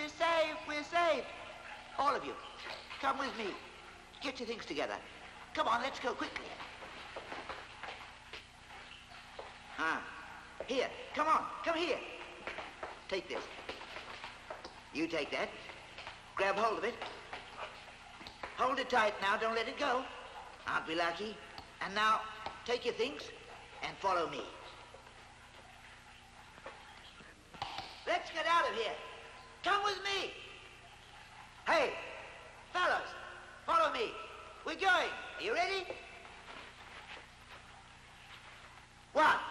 We're safe, we're safe. All of you, come with me. Get your things together. Come on, let's go quickly. Here, come on, come here. Take this. You take that. Grab hold of it. Hold it tight now, don't let it go. Aren't we lucky? And now, take your things and follow me. Let's get out of here. Come with me. Hey, fellas, follow me. We're going. Are you ready? 1,